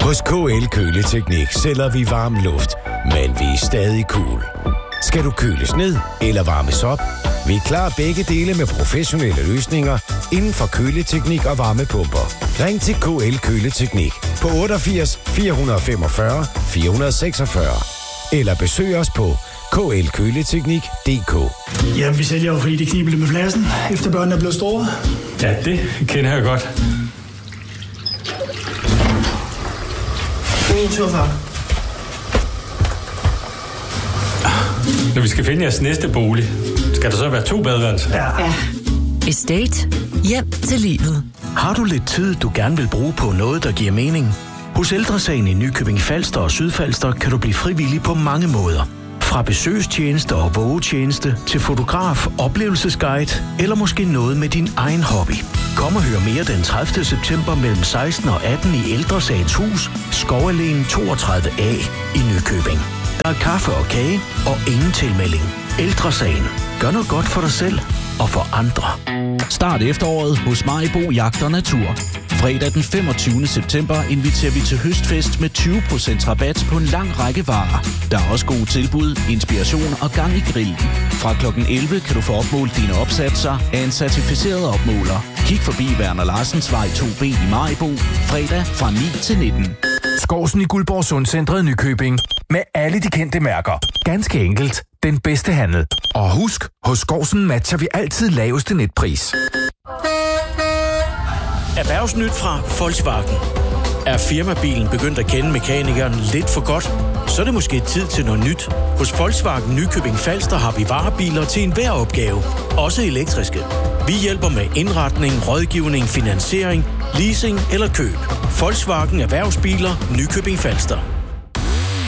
Hos KL Køleteknik sælger vi varm luft, men vi er stadig cool. Skal du køles ned eller varmes op? Vi klarer begge dele med professionelle løsninger inden for køleteknik og varmepumper. Ring til KL Køleteknik på 88 445 446 eller besøg os på klkøleteknik.dk. Jamen, vi sælger jo, fordi det kniber lidt med pladsen, efter børnene er blevet store. Ja, det kender jeg godt. Min tur, far. Når vi skal finde jeres næste bolig, skal der så være 2 badeværelser? Ja. Estate. Hjem til livet. Har du lidt tid, du gerne vil bruge på noget, der giver mening? Hos Ældresagen i Nykøbing Falster og Sydfalster kan du blive frivillig på mange måder. Fra besøgstjeneste og vågetjeneste til fotograf, oplevelsesguide eller måske noget med din egen hobby. Kom og hør mere den 30. september mellem 16 og 18 i Ældresagens hus, Skovalleen 32A i Nykøbing. Der er kaffe og kage og ingen tilmelding. Ældresagen. Gør noget godt for dig selv og for andre. Start efteråret hos Maribo Jagt og Natur. Fredag den 25. september inviterer vi til høstfest med 20% rabat på en lang række varer. Der er også gode tilbud, inspiration og gang i grillen. Fra kl. 11 kan du få opmålt dine opsatser af en certificeret opmåler. Kig forbi Werner Larsens vej 2B i Maribo. Fredag fra 9 til 19. Skovsen i Guldborg Sundcentret Nykøbing. Med alle de kendte mærker. Ganske enkelt. Den bedste handel. Og husk, hos Skovsen matcher vi altid laveste netpris. Erhvervsnyt fra Volkswagen. Er firmabilen begyndt at kende mekanikeren lidt for godt? Så er det måske tid til noget nyt. Hos Volkswagen Nykøbing Falster har vi varebiler til enhver opgave. Også elektriske. Vi hjælper med indretning, rådgivning, finansiering, leasing eller køb. Volkswagen Erhvervsbiler Nykøbing Falster.